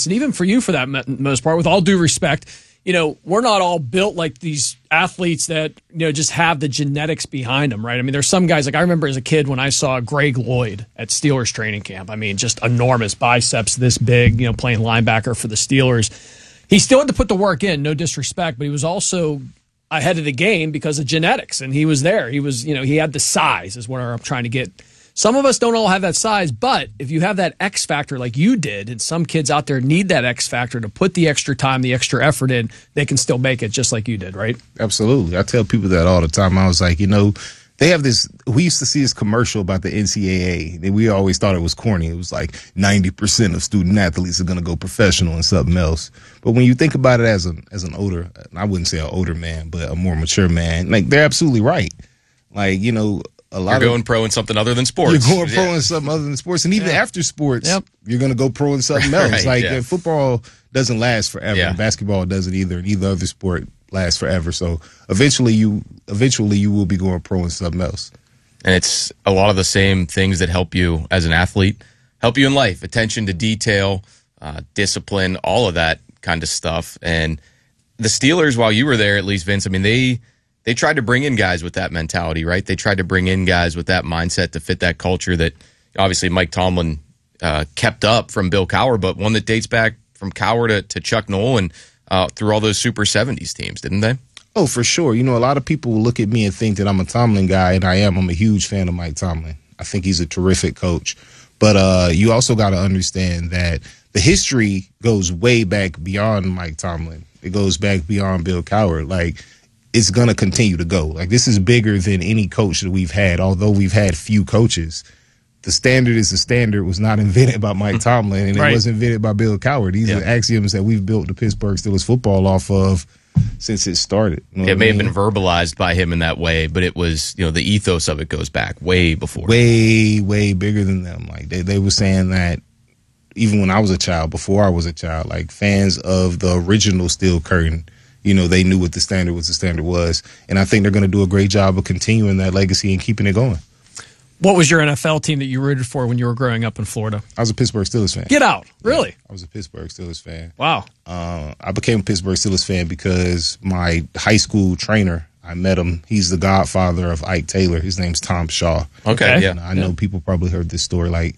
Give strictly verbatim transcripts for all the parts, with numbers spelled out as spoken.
and even for you for that most part, with all due respect, you know, we're not all built like these athletes that, you know, just have the genetics behind them, right? I mean, there's some guys, like I remember as a kid when I saw Greg Lloyd at Steelers training camp. I mean, just enormous biceps this big, you know, playing linebacker for the Steelers. He still had to put the work in, no disrespect, but he was also ahead of the game because of genetics, and he was there. He was, you know, he had the size is what I'm trying to get. Some of us don't all have that size, but if you have that X factor like you did, and some kids out there need that X factor to put the extra time, the extra effort in, they can still make it just like you did, right? Absolutely. I tell people that all the time. I was like, you know, they have this, we used to see this commercial about the N C double A, and we always thought it was corny. It was like ninety percent of student athletes are going to go professional and something else. But when you think about it as an, as an older, I wouldn't say an older man, but a more mature man, like they're absolutely right. Like, you know, a lot you're going of, pro in something other than sports. You're going pro yeah. in something other than sports. And even yeah. after sports, yep. you're going to go pro in something else. Right, like yeah. football doesn't last forever. Yeah. And basketball doesn't either. And either other sport lasts forever. So eventually you eventually you will be going pro in something else. And it's a lot of the same things that help you as an athlete, help you in life. Attention to detail, uh, discipline, all of that kind of stuff. And the Steelers, while you were there, at least, Vince, I mean, they they tried to bring in guys with that mentality, right? They tried to bring in guys with that mindset to fit that culture that obviously Mike Tomlin uh, kept up from Bill Cowher, but one that dates back from Cowher to, to Chuck Noll uh, through all those Super seventies teams, didn't they? Oh, for sure. You know, a lot of people will look at me and think that I'm a Tomlin guy, and I am. I'm a huge fan of Mike Tomlin. I think he's a terrific coach. But uh, you also got to understand that the history goes way back beyond Mike Tomlin. It goes back beyond Bill Cowher. Like, it's going to continue to go. Like, this is bigger than any coach that we've had, although we've had few coaches. The standard is the standard was not invented by Mike Tomlin, and right. it was invented by Bill Cowher. These yeah. are axioms that we've built the Pittsburgh Steelers football off of since it started. You know it may I mean? have been verbalized by him in that way, but it was, you know, the ethos of it goes back way before. Way, way bigger than them. Like, they, they were saying that even when I was a child, before I was a child, like, fans of the original Steel Curtain, you know, they knew what the standard was, the standard was. And I think they're going to do a great job of continuing that legacy and keeping it going. What was your N F L team that you rooted for when you were growing up in Florida? I was a Pittsburgh Steelers fan. Get out. Really? Yeah, I was a Pittsburgh Steelers fan. Wow. Uh, I became a Pittsburgh Steelers fan because my high school trainer, I met him. He's the godfather of Ike Taylor. His name's Tom Shaw. Okay, yeah. And I know yeah. people probably heard this story. Like,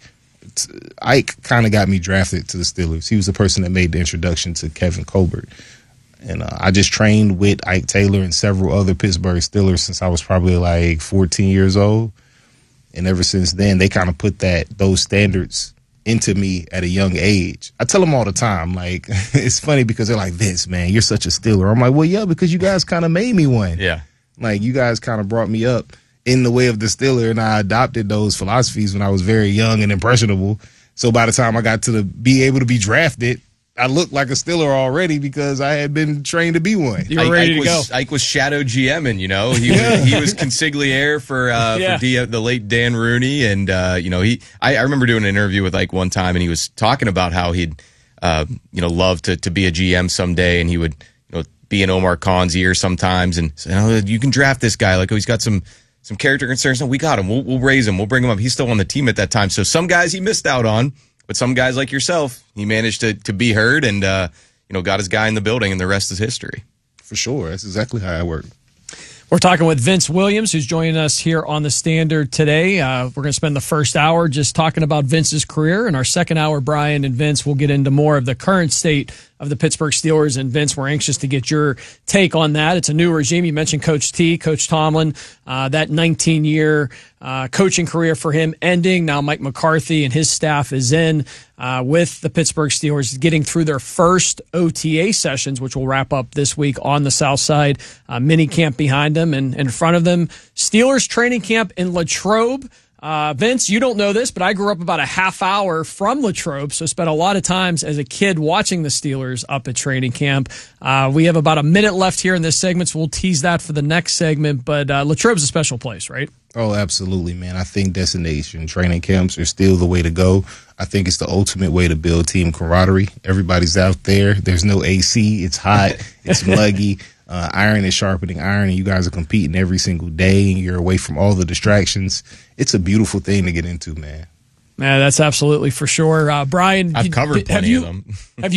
Ike kind of got me drafted to the Steelers. He was the person that made the introduction to Kevin Colbert. And uh, I just trained with Ike Taylor and several other Pittsburgh Steelers since I was probably like fourteen years old. And ever since then, they kind of put that those standards into me at a young age. I tell them all the time, like, it's funny because they're like, Vince, man, you're such a Steeler. I'm like, well, yeah, because you guys kind of made me one. Yeah. Like, you guys kind of brought me up in the way of the Steeler, and I adopted those philosophies when I was very young and impressionable. So by the time I got to the, be able to be drafted, I looked like a Steeler already because I had been trained to be one. You were Ike, ready Ike to was, go. Ike was shadow GMing, you know. He was, he was consigliere for uh, Yeah. for D, the late Dan Rooney, and uh, you know he. I, I remember doing an interview with Ike one time, and he was talking about how he'd uh, you know love to to be a G M someday, and he would you know be in Omar Khan's ear sometimes, and say, oh, you can draft this guy. Like, oh, he's got some some character concerns. No, we got him. We'll, we'll raise him. We'll bring him up. He's still on the team at that time. So some guys he missed out on, but some guys like yourself, he managed to to be heard and. Uh, You know, got his guy in the building, and the rest is history. For sure. That's exactly how I work. We're talking with Vince Williams, who's joining us here on the Standard today. Uh, we're going to spend the first hour just talking about Vince's career. In our second hour, Brian and Vince will get into more of the current state of the Pittsburgh Steelers. And Vince, we're anxious to get your take on that. It's a new regime. You mentioned Coach T, Coach Tomlin, uh, that nineteen-year uh, coaching career for him ending. Now Mike McCarthy and his staff is in uh, with the Pittsburgh Steelers getting through their first O T A sessions, which will wrap up this week on the South Side. Uh, mini camp behind them and, and in front of them. Steelers training camp in Latrobe. Uh, Vince, you don't know this, but I grew up about a half hour from Latrobe, so spent a lot of times as a kid watching the Steelers up at training camp. Uh, we have about a minute left here in this segment, so we'll tease that for the next segment, but uh, Latrobe's a special place, right? Oh, absolutely, man. I think destination training camps are still the way to go. I think it's the ultimate way to build team camaraderie. Everybody's out there. There's no A C. It's hot. It's muggy. Uh, iron is sharpening iron, and you guys are competing every single day, and you're away from all the distractions. It's a beautiful thing to get into, man. Man, that's absolutely for sure. Uh, Brian, I've did, covered did, plenty you, of them. Have you